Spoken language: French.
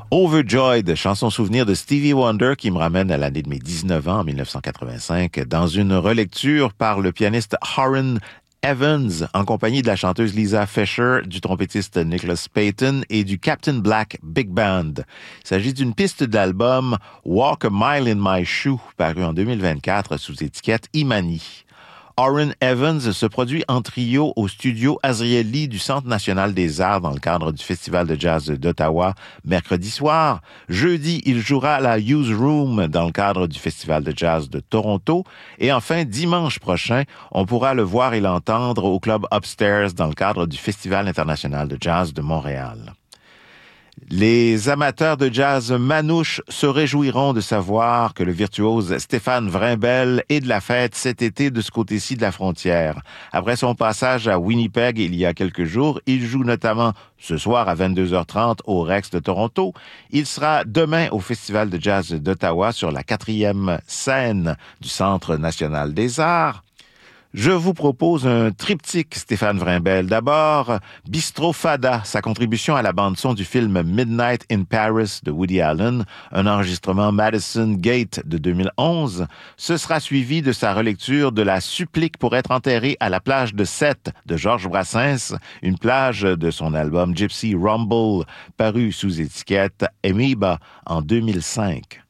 Overjoyed, chanson souvenir de Stevie Wonder qui me ramène à l'année de mes 19 ans, en 1985, dans une relecture par le pianiste Orrin Evans, en compagnie de la chanteuse Lisa Fischer, du trompettiste Nicholas Payton et du Captain Black Big Band. Il s'agit d'une piste d'album Walk a Mile in My Shoe, paru en 2024 sous étiquette Imani. Orrin Evans se produit en trio au studio Azrieli du Centre national des arts dans le cadre du Festival de jazz d'Ottawa mercredi soir. Jeudi, il jouera à la Hughes Room dans le cadre du Festival de jazz de Toronto. Et enfin, dimanche prochain, on pourra le voir et l'entendre au Club Upstairs dans le cadre du Festival international de jazz de Montréal. Les amateurs de jazz manouche se réjouiront de savoir que le virtuose Stéphane Vrimbel est de la fête cet été de ce côté-ci de la frontière. Après son passage à Winnipeg il y a quelques jours, il joue notamment ce soir à 22h30 au Rex de Toronto. Il sera demain au Festival de jazz d'Ottawa sur la 4e scène du Centre national des arts. Je vous propose un triptyque Stéphane Vrimbel. D'abord, Bistro Fada, sa contribution à la bande-son du film Midnight in Paris de Woody Allen, un enregistrement Madison Gate de 2011. Ce sera suivi de sa relecture de La supplique pour être enterré à la plage de Sète de Georges Brassens, une plage de son album Gypsy Rumble, paru sous étiquette Amoeba en 2005.